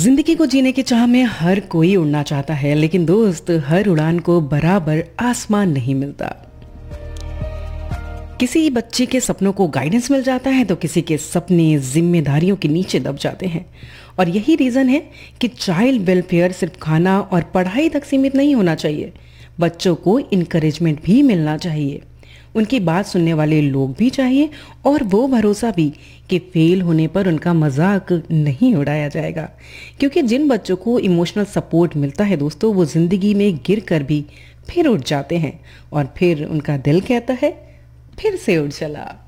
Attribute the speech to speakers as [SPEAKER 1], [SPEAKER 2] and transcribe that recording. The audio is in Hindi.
[SPEAKER 1] जिंदगी को जीने की चाह में हर कोई उड़ना चाहता है, लेकिन दोस्त हर उड़ान को बराबर आसमान नहीं मिलता। किसी बच्चे के सपनों को गाइडेंस मिल जाता है तो किसी के सपने जिम्मेदारियों के नीचे दब जाते हैं। और यही रीजन है कि चाइल्ड वेलफेयर सिर्फ खाना और पढ़ाई तक सीमित नहीं होना चाहिए। बच्चों को इनकरेजमेंट भी मिलना चाहिए, उनकी बात सुनने वाले लोग भी चाहिए और वो भरोसा भी कि फेल होने पर उनका मजाक नहीं उड़ाया जाएगा। क्योंकि जिन बच्चों को इमोशनल सपोर्ट मिलता है दोस्तों, वो जिंदगी में गिर कर भी फिर उठ जाते हैं और फिर उनका दिल कहता है फिर से उठ चला।